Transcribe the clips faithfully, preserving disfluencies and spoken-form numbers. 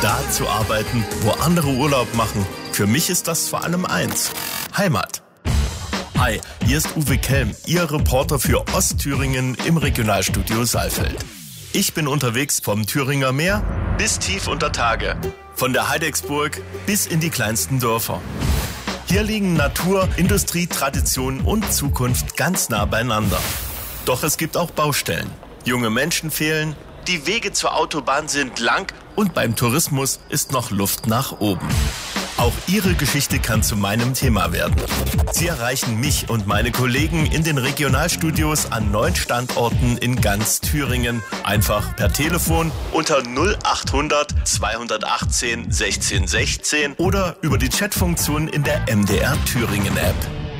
da zu arbeiten, wo andere Urlaub machen. Für mich ist das vor allem eins: Heimat. Hi, hier ist Uwe Kelm, Ihr Reporter für Ostthüringen im Regionalstudio Saalfeld. Ich bin unterwegs vom Thüringer Meer bis tief unter Tage, von der Heidecksburg bis in die kleinsten Dörfer. Hier liegen Natur, Industrie, Tradition und Zukunft ganz nah beieinander. Doch es gibt auch Baustellen. Junge Menschen fehlen, die Wege zur Autobahn sind lang und beim Tourismus ist noch Luft nach oben. Auch Ihre Geschichte kann zu meinem Thema werden. Sie erreichen mich und meine Kollegen in den Regionalstudios an neun Standorten in ganz Thüringen. Einfach per Telefon unter null achthundert zweihundertachtzehn sechzehn sechzehn oder über die Chatfunktion in der M D R Thüringen App.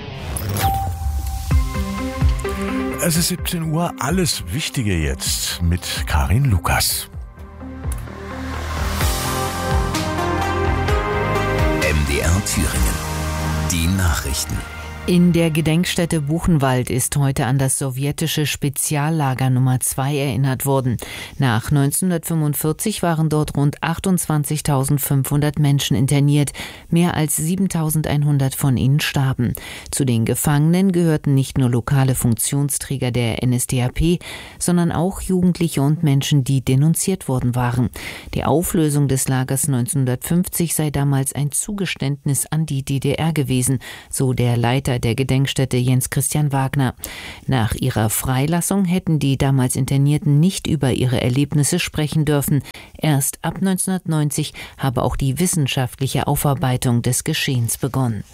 Es ist siebzehn Uhr, alles Wichtige jetzt mit Karin Lukas. M D R Thüringen. Die Nachrichten. In der Gedenkstätte Buchenwald ist heute an das sowjetische Speziallager Nummer zwei erinnert worden. Nach neunzehnhundertfünfundvierzig waren dort rund achtundzwanzigtausendfünfhundert Menschen interniert. Mehr als siebentausendeinhundert von ihnen starben. Zu den Gefangenen gehörten nicht nur lokale Funktionsträger der N S D A P, sondern auch Jugendliche und Menschen, die denunziert worden waren. Die Auflösung des Lagers neunzehnhundertfünfzig sei damals ein Zugeständnis an die D D R gewesen, so der Leiter der Gedenkstätte Jens Christian Wagner. Nach ihrer Freilassung hätten die damals Internierten nicht über ihre Erlebnisse sprechen dürfen. Erst ab neunzehnhundertneunzig habe auch die wissenschaftliche Aufarbeitung des Geschehens begonnen.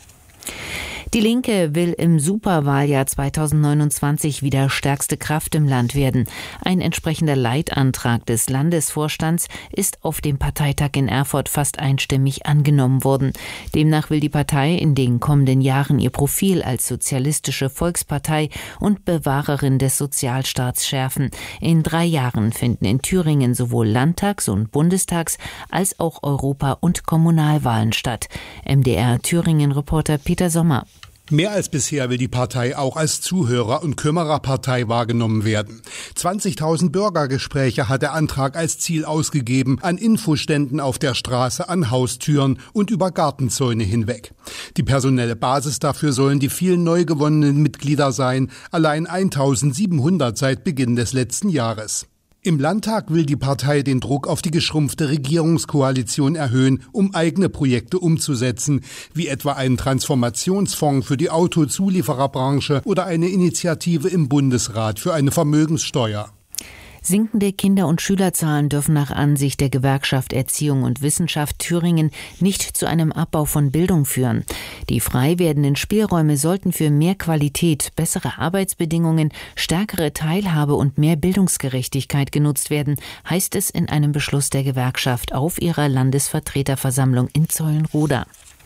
Die Linke will im Superwahljahr zweitausendneunundzwanzig wieder stärkste Kraft im Land werden. Ein entsprechender Leitantrag des Landesvorstands ist auf dem Parteitag in Erfurt fast einstimmig angenommen worden. Demnach will die Partei in den kommenden Jahren ihr Profil als sozialistische Volkspartei und Bewahrerin des Sozialstaats schärfen. In drei Jahren finden in Thüringen sowohl Landtags- und Bundestags- als auch Europa- und Kommunalwahlen statt. M D R Thüringen-Reporter Peter Sommer. Mehr als bisher will die Partei auch als Zuhörer- und Kümmererpartei wahrgenommen werden. zwanzigtausend Bürgergespräche hat der Antrag als Ziel ausgegeben, an Infoständen auf der Straße, an Haustüren und über Gartenzäune hinweg. Die personelle Basis dafür sollen die vielen neu gewonnenen Mitglieder sein, allein eintausendsiebenhundert seit Beginn des letzten Jahres. Im Landtag will die Partei den Druck auf die geschrumpfte Regierungskoalition erhöhen, um eigene Projekte umzusetzen, wie etwa einen Transformationsfonds für die Autozuliefererbranche oder eine Initiative im Bundesrat für eine Vermögenssteuer. Sinkende Kinder- und Schülerzahlen dürfen nach Ansicht der Gewerkschaft Erziehung und Wissenschaft Thüringen nicht zu einem Abbau von Bildung führen. Die frei werdenden Spielräume sollten für mehr Qualität, bessere Arbeitsbedingungen, stärkere Teilhabe und mehr Bildungsgerechtigkeit genutzt werden, heißt es in einem Beschluss der Gewerkschaft auf ihrer Landesvertreterversammlung in Zeulenroda.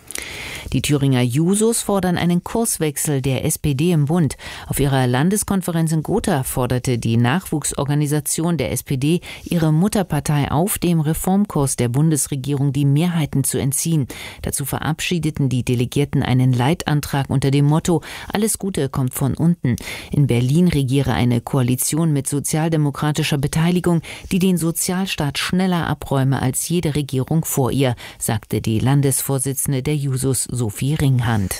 Die Thüringer Jusos fordern einen Kurswechsel der S P D im Bund. Auf ihrer Landeskonferenz in Gotha forderte die Nachwuchsorganisation der S P D ihre Mutterpartei auf, dem Reformkurs der Bundesregierung die Mehrheiten zu entziehen. Dazu verabschiedeten die Delegierten einen Leitantrag unter dem Motto: Alles Gute kommt von unten. In Berlin regiere eine Koalition mit sozialdemokratischer Beteiligung, die den Sozialstaat schneller abräume als jede Regierung vor ihr, sagte die Landesvorsitzende der Jusos Sophie Ringhand.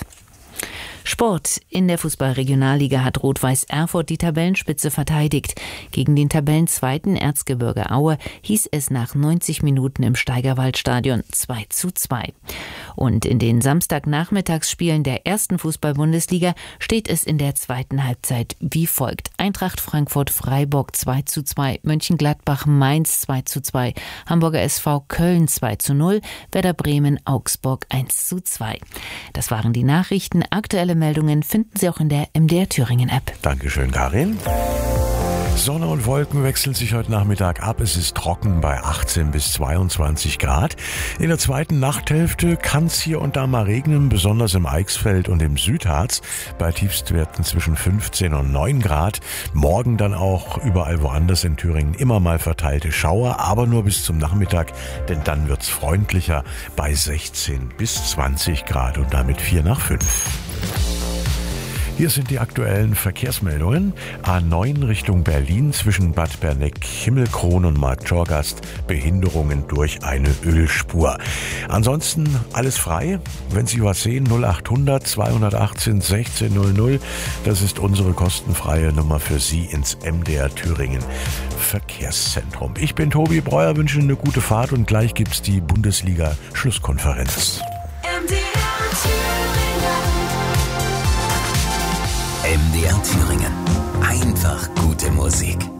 Sport. In der Fußball-Regionalliga hat Rot-Weiß Erfurt die Tabellenspitze verteidigt. Gegen den Tabellenzweiten Erzgebirge Aue hieß es nach neunzig Minuten im Steigerwaldstadion zwei zu zwei. Und in den Samstagnachmittagsspielen der ersten Fußball-Bundesliga steht es in der zweiten Halbzeit wie folgt: Eintracht Frankfurt-Freiburg zwei zu zwei, Mönchengladbach-Mainz zwei zu zwei, Hamburger S V Köln zwei zu null, Werder Bremen-Augsburg eins zu zwei. Das waren die Nachrichten. Aktuelle Meldungen finden Sie auch in der M D R Thüringen App. Dankeschön, Karin. Sonne und Wolken wechseln sich heute Nachmittag ab. Es ist trocken bei achtzehn bis zweiundzwanzig Grad. In der zweiten Nachthälfte kann es hier und da mal regnen, besonders im Eichsfeld und im Südharz, bei Tiefstwerten zwischen fünfzehn und neun Grad. Morgen dann auch überall woanders in Thüringen immer mal verteilte Schauer, aber nur bis zum Nachmittag, denn dann wird's freundlicher bei sechzehn bis zwanzig Grad und damit vier nach fünf. Hier sind die aktuellen Verkehrsmeldungen. A neun Richtung Berlin zwischen Bad Berneck, Himmelkron und Majorgast. Behinderungen durch eine Ölspur. Ansonsten alles frei. Wenn Sie was sehen, null achthundert zweihundertachtzehn sechzehn null null. Das ist unsere kostenfreie Nummer für Sie ins M D R Thüringen Verkehrszentrum. Ich bin Tobi Breuer, wünsche eine gute Fahrt und gleich gibt's die Bundesliga-Schlusskonferenz. M D R Thüringen. Einfach gute Musik.